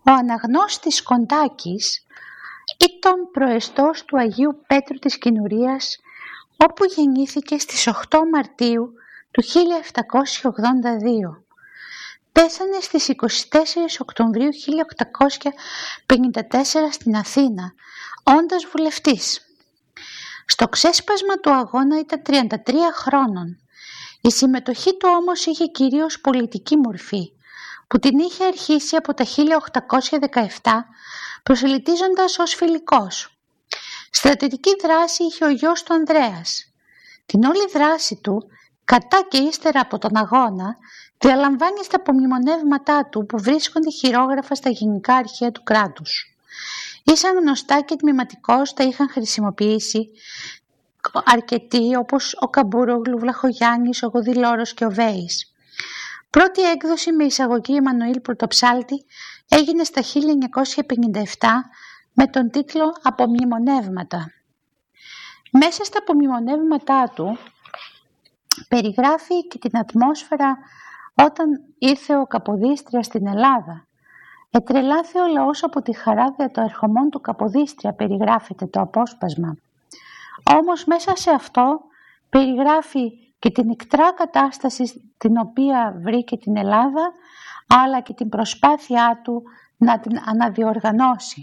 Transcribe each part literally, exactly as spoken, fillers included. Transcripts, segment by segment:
Ο Αναγνώστης Κοντάκης ήταν προεστός του Αγίου Πέτρου της Κινουρίας, όπου γεννήθηκε στις οκτώ Μαρτίου του χίλια επτακόσια ογδόντα δύο. Πέθανε στις είκοσι τέσσερις Οκτωβρίου χίλια οκτακόσια πενήντα τέσσερα στην Αθήνα, όντας βουλευτής. Στο ξέσπασμα του αγώνα ήταν τριάντα τρία χρόνων. Η συμμετοχή του όμως είχε κυρίως πολιτική μορφή, που την είχε αρχίσει από τα χίλια οκτακόσια δεκαεπτά, προσελητίζοντας ως φιλικός. Στρατιωτική δράση είχε ο γιος του Ανδρέας. Την όλη δράση του, κατά και ύστερα από τον αγώνα, διαλαμβάνει στα απομνημονεύματά του που βρίσκονται χειρόγραφα στα γενικά αρχεία του κράτους. Ήσαν γνωστά και τμηματικώς τα είχαν χρησιμοποιήσει αρκετοί, όπως ο Καμπούρογλου, Βλαχογιάννης, ο Γοδηλόρος και ο Βέης. Πρώτη έκδοση με εισαγωγή Εμμανουήλ Πρωτοψάλτη έγινε στα χίλια εννιακόσια πενήντα επτά με τον τίτλο «Απομνημονεύματα». Μέσα στα απομνημονεύματά του περιγράφει και την ατμόσφαιρα όταν ήρθε ο Καποδίστριας στην Ελλάδα. «Ετρελάθη ο λαός από τη χαρά δια το ερχομόν του Καποδίστρια», περιγράφεται το απόσπασμα. Όμως μέσα σε αυτό περιγράφει και την εκτρά κατάσταση την οποία βρήκε την Ελλάδα, αλλά και την προσπάθειά του να την αναδιοργανώσει.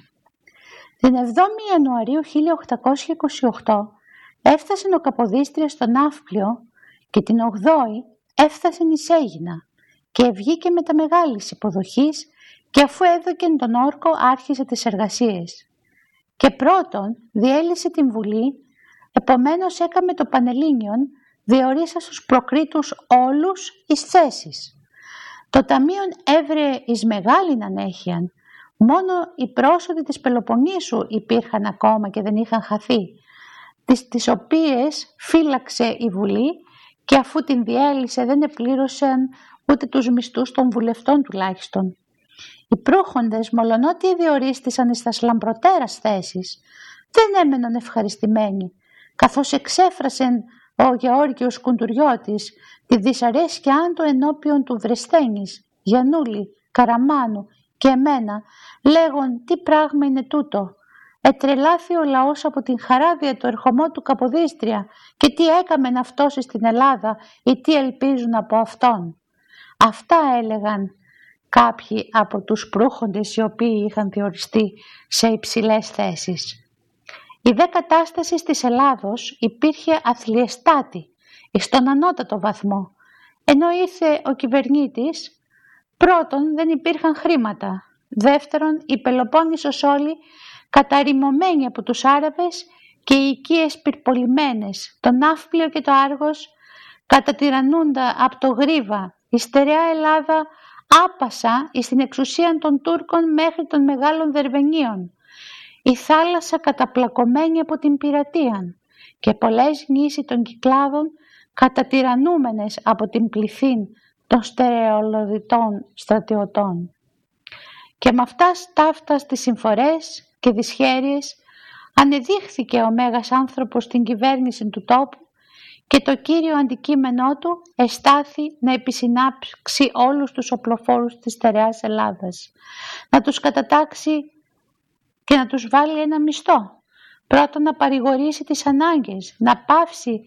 Την εβδόμη Ιανουαρίου χίλια οκτακόσια είκοσι οκτώ έφτασε ο Καποδίστριας στο Ναύπλιο και την ογδόη έφτασε εις Αίγινα και βγήκε με τα μεγάλης υποδοχής, και αφού έδωκεν τον όρκο άρχισε τις εργασίες. Και πρώτον διέλυσε την Βουλή, επομένως έκαμε το Πανελλήνιον, διορίσα στους προκρίτους όλους εις θέσεις. Το ταμείον έβρεε εις μεγάλην ανέχειαν, μόνο οι πρόσοδοι της Πελοποννήσου υπήρχαν ακόμα και δεν είχαν χαθεί, τις, τις οποίες φύλαξε η Βουλή, και αφού την διέλυσε δεν επλήρωσαν ούτε τους μισθούς των βουλευτών τουλάχιστον. Οι προύχοντες, μολονότι διορίστησαν εις τας λαμπροτέρας θέσεις, δεν έμεναν ευχαριστημένοι, καθώς εξέφρασεν ο Γεώργιος Κουντουριώτης τη δυσαρέσκειά του ενώπιον του Βρεσθένης, Γιαννούλη, Καραμάνου και εμένα, λέγον τι πράγμα είναι τούτο. Ετρελάθη ο λαός από την χαρά δια το ερχομό του Καποδίστρια, και τι έκαμεν αυτός στην Ελλάδα ή τι ελπίζουν από αυτόν. Αυτά έλεγαν κάποιοι από τους προύχοντες οι οποίοι είχαν διοριστεί σε υψηλές θέσεις. Η δε κατάσταση της Ελλάδος υπήρχε αθλιεστάτη στον ανώτατο βαθμό, ενώ ήρθε ο κυβερνήτης. Πρώτον, δεν υπήρχαν χρήματα. Δεύτερον, η Πελοπόννησος όλη καταρριμωμένη από τους Άραβες και οι οικίες πυρπολιμένες, το Ναύπλιο και το Άργος κατατυραννούντα από το Γρίβα, η στερεά Ελλάδα άπασα εις την εξουσία των Τούρκων μέχρι των μεγάλων Δερβενίων, η θάλασσα καταπλακωμένη από την πειρατεία και πολλές νήσοι των Κυκλάδων κατατυραννούμενες από την πληθύν των στερεολοδιτών στρατιωτών. Και με αυτά ταύτα στις συμφορές και δυσχέρειες ανεδείχθηκε ο Μέγας άνθρωπος στην κυβέρνηση του τόπου, και το κύριο αντικείμενό του εστάθη να επισυνάψει όλους τους οπλοφόρους της στερεάς Ελλάδας, να τους κατατάξει και να τους βάλει ένα μισθό. Πρώτον, να παρηγορήσει τις ανάγκες, να πάυσει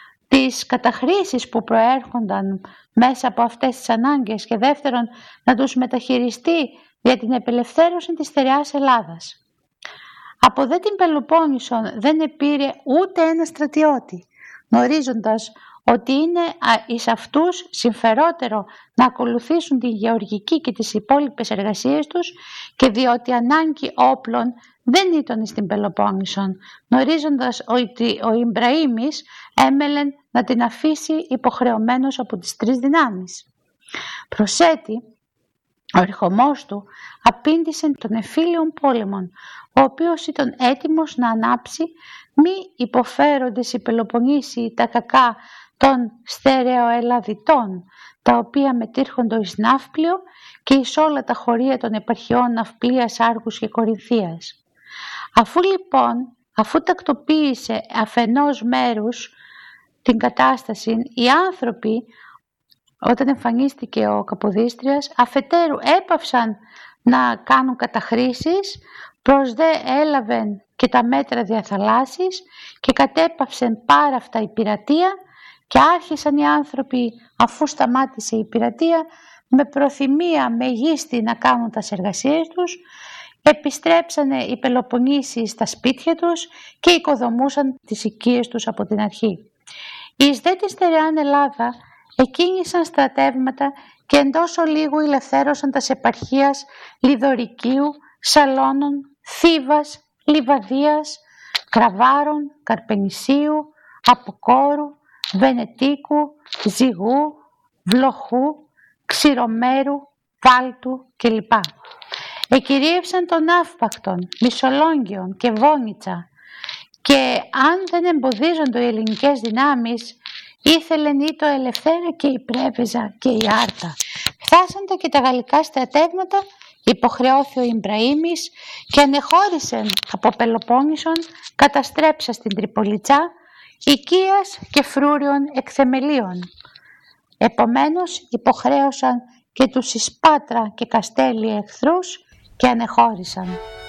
τις καταχρήσεις που προέρχονταν μέσα από αυτές τις ανάγκες, και δεύτερον, να τους μεταχειριστεί για την απελευθέρωση της στερεάς Ελλάδας. Από δε την Πελοπόννησο δεν επήρε ούτε ένα στρατιώτη, γνωρίζοντας ότι είναι εις αυτούς συμφερότερο να ακολουθήσουν την γεωργική και τις υπόλοιπες εργασίες τους, και διότι ανάγκη όπλων δεν ήταν στην Πελοπόννησον, γνωρίζοντας ότι ο Ιμπραήμις έμελεν να την αφήσει υποχρεωμένος από τις τρεις δυνάμεις. Προσέτη, ο ερχομός του απήντησε τον εμφύλιον πόλεμον, ο οποίος ήταν έτοιμος να ανάψει, μη υποφέροντες οι Πελοποννήσιοι τα κακά των στερεοελαδιτών, τα οποία μετήρχοντο εις Ναύπλιο και εις όλα τα χωρία των επαρχιών Ναυπλίας, Άργους και Κορινθίας. Αφού λοιπόν, αφού τακτοποίησε αφενός μέρους την κατάσταση, οι άνθρωποι, όταν εμφανίστηκε ο Καποδίστριας, αφετέρου έπαυσαν να κάνουν καταχρήσεις, προς δε έλαβεν και τα μέτρα διαθαλάσσης και κατέπαυσεν πάρα αυτά η πειρατεία και άρχισαν οι άνθρωποι, αφού σταμάτησε η πειρατεία, με προθυμία μεγίστη να κάνουν τις εργασίες τους, επιστρέψανε οι Πελοποννήσιοι στα σπίτια τους και οικοδομούσαν τις οικίες τους από την αρχή. Εις δε τη στερεάν Ελλάδα εκκίνησαν στρατεύματα και εντός ολίγου ελευθέρωσαν τας επαρχίας Λιδωρικίου, Σαλώνων, Θήβας, Λιβαδίας, Κραβάρων, Καρπενησίου, Αποκόρου, Βενετίκου, Ζυγού, Βλοχού, Ξηρομέρου, Βάλτου κλπ. Εκυρίευσαν των Αύπακτων, Μισολόγγιων και Βόνιτσα και αν δεν εμποδίζονται οι ελληνικές δυνάμεις, ήθελεν ή το Ελευθέρα και η Πρέβεζα και η Άρτα. Φτάσαντα και τα γαλλικά στρατεύματα, υποχρεώθη ο Ιμπραήμις και ανεχώρησεν από Πελοπόννησον, καταστρέψα στην Τριπολιτσά, οικίας και φρούριων εκθεμελίων. Επομένως υποχρέωσαν και τους εις Πάτρα και Καστέλη εχθρούς και ανεχώρησαν.